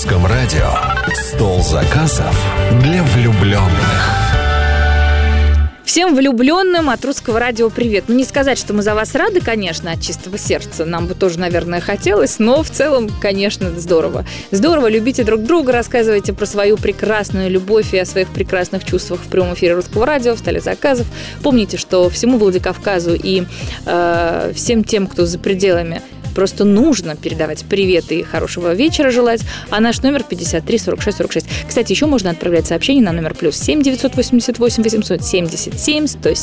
Русском радио «Стол заказов для влюбленных». Всем влюбленным от Русского радио привет. Не сказать, что мы за вас рады, конечно, от чистого сердца. Нам бы тоже, наверное, хотелось, но в целом, конечно, здорово. Здорово, любите друг друга, рассказывайте про свою прекрасную любовь и о своих прекрасных чувствах в прямом эфире Русского радио, в столе заказов. Помните, что всему Владикавказу и всем тем, кто за пределами, просто нужно передавать привет и хорошего вечера желать. А наш номер 53 46 46. Кстати, еще можно отправлять сообщение на номер +7 988 877 107